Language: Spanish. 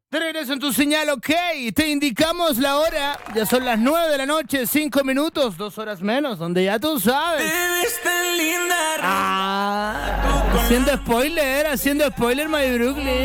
De regreso en tu señal, ok. Te indicamos la hora. Ya son las 9 de la noche, 5 minutos, 2 horas menos, donde ya tú sabes. Haciendo spoiler, My Brooklyn.